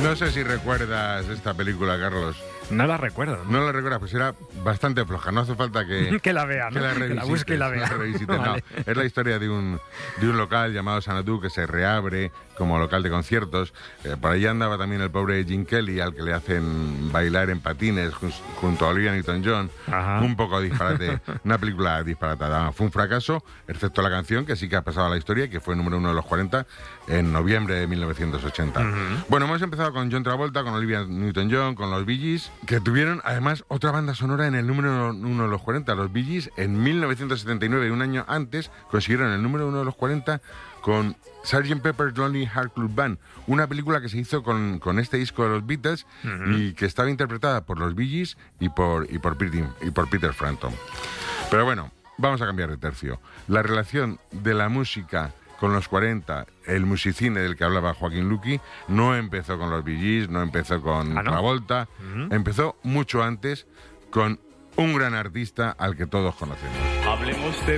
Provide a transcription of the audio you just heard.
No sé si recuerdas esta película, Carlos. No la recuerdo. No la recuerdas, pues era bastante floja. No hace falta que que la vea, ¿no? que la Que la busque y la vea. revisites. Vale. No, es la historia de un local llamado Xanadu que se reabre como local de conciertos. Por ahí andaba también el pobre Gene Kelly, al que le hacen bailar en patines junto a Olivia Newton-John. Ajá. Un poco disparate, una película disparatada. Fue un fracaso, excepto la canción, que sí que ha pasado a la historia y que fue número 1 de los 40 en noviembre de 1980. Bueno, hemos empezado con John Travolta, con Olivia Newton-John, con los Bee Gees, que tuvieron además otra banda sonora en el número 1 de los 40. Los Bee Gees en 1979, un año antes, consiguieron el número 1 de los 40 con Sgt. Pepper's Lonely Hearts Club Band, una película que se hizo con este disco de los Beatles y que estaba interpretada por los Bee Gees y por Peter Frampton. Pero bueno, vamos a cambiar de tercio. La relación de la música con los 40, el musicine del que hablaba Joaquín Luqui, no empezó con los Bee Gees, no empezó con ¿no? Travolta, empezó mucho antes con un gran artista al que todos conocemos. Hablemos de